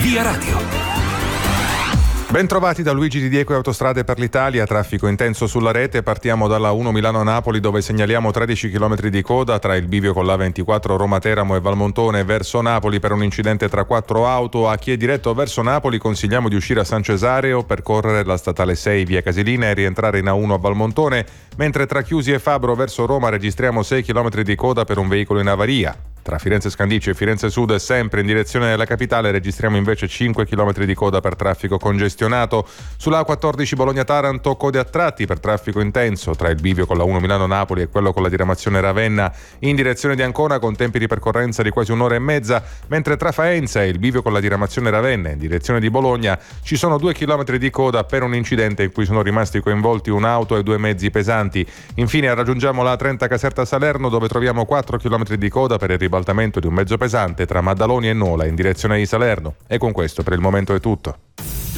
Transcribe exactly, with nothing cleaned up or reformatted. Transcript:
Via Radio. Ben trovati da Luigi Di Diego e Autostrade per l'Italia. Traffico intenso sulla rete. Partiamo dalla uno Milano-Napoli, dove segnaliamo tredici chilometri di coda tra il bivio con l'A ventiquattro Roma-Teramo e Valmontone verso Napoli per un incidente tra quattro auto. A chi è diretto verso Napoli consigliamo di uscire a San Cesareo, percorrere la statale sei via Casilina e rientrare in A uno a Valmontone, mentre tra Chiusi e Fabro verso Roma registriamo sei chilometri di coda per un veicolo in avaria. Tra Firenze Scandicci e Firenze Sud, sempre in direzione della capitale, registriamo invece cinque chilometri di coda per traffico congestionato. Sulla A quattordici Bologna-Taranto, code a tratti per traffico intenso tra il bivio con la uno Milano-Napoli e quello con la diramazione Ravenna in direzione di Ancona, con tempi di percorrenza di quasi un'ora e mezza, mentre tra Faenza e il bivio con la diramazione Ravenna in direzione di Bologna ci sono due chilometri di coda per un incidente in cui sono rimasti coinvolti un'auto e due mezzi pesanti. Infine raggiungiamo la A trenta Caserta Salerno, dove troviamo quattro chilometri di coda per il ribaltamento di un mezzo pesante tra Maddaloni e Nola in direzione di Salerno. E con questo per il momento è tutto.